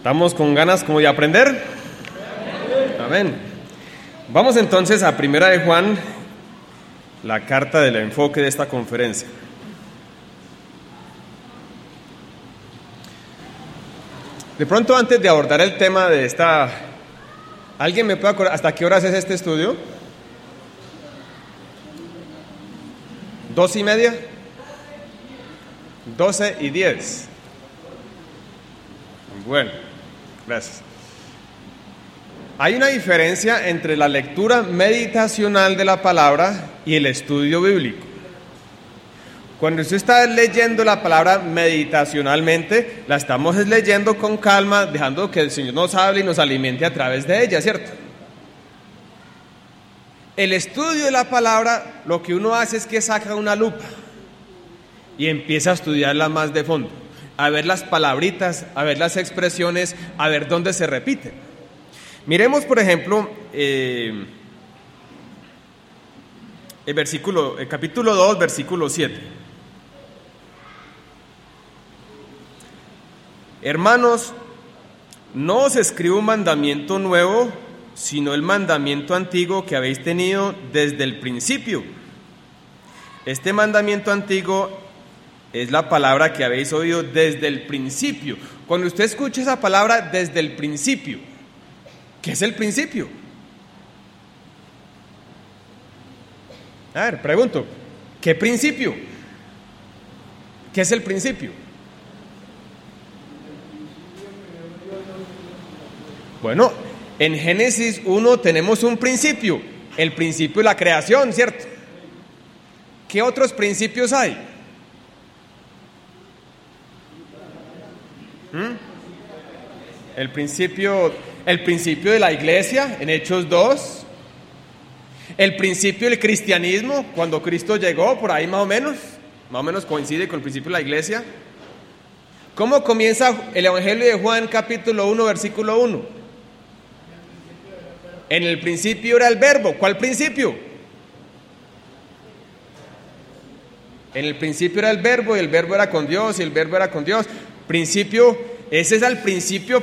¿Estamos con ganas como de aprender? Amén. Vamos entonces a Primera de Juan, la carta del enfoque de esta conferencia. De pronto, antes de abordar el tema de esta, ¿alguien me puede acordar hasta qué horas es este estudio? 2:30, 12:10. Bueno, gracias. Hay una diferencia entre la lectura meditacional de la palabra y el estudio bíblico. Cuando usted está leyendo la palabra meditacionalmente, la estamos leyendo con calma, dejando que el Señor nos hable y nos alimente a través de ella, ¿cierto? El estudio de la palabra, lo que uno hace es que saca una lupa y empieza a estudiarla más de fondo, a ver las palabritas, a ver las expresiones, a ver dónde se repiten. Miremos, por ejemplo, el capítulo 2, versículo 7. Hermanos, no os escribo un mandamiento nuevo, sino el mandamiento antiguo que habéis tenido desde el principio. Este mandamiento antiguo es la palabra que habéis oído desde el principio. Cuando usted escucha esa palabra desde el principio, ¿qué es el principio? A ver, pregunto, ¿qué principio? ¿Qué es el principio? Bueno, en Génesis 1 tenemos un principio, el principio de la creación, ¿cierto? ¿Qué otros principios hay? El principio de la iglesia en Hechos 2, el principio del cristianismo cuando Cristo llegó, por ahí más o menos coincide con el principio de la iglesia. ¿Cómo comienza el Evangelio de Juan capítulo 1 versículo 1? En el principio era el verbo. ¿Cuál principio? En el principio era el verbo y el verbo era con Dios y el verbo era con Dios. Principio, ese es el principio.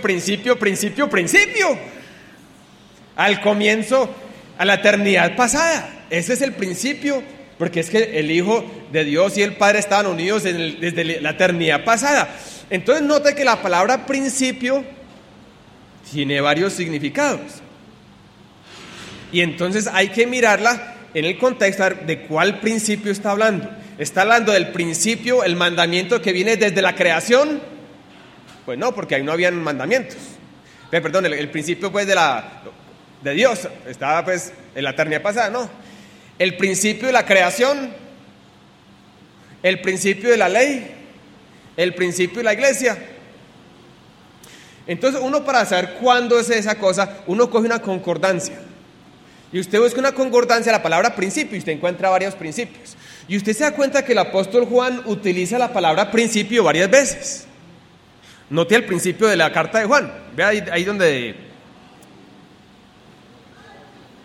Al comienzo, a la eternidad pasada. Ese es el principio, porque es que el Hijo de Dios y el Padre estaban unidos desde la eternidad pasada. Entonces note que la palabra principio tiene varios significados. Y entonces hay que mirarla en el contexto de cuál principio está hablando. ¿Está hablando del principio, el mandamiento que viene desde la creación? Pues no, porque ahí no habían mandamientos. Perdón, el principio pues de Dios estaba pues en la eternidad pasada, no. El principio de la creación, el principio de la ley, el principio de la iglesia. Entonces uno, para saber cuándo es esa cosa, uno coge una concordancia. Y usted busca una concordancia, la palabra principio, y usted encuentra varios principios. Y usted se da cuenta que el apóstol Juan utiliza la palabra principio varias veces. Note el principio de la carta de Juan. Vea ahí donde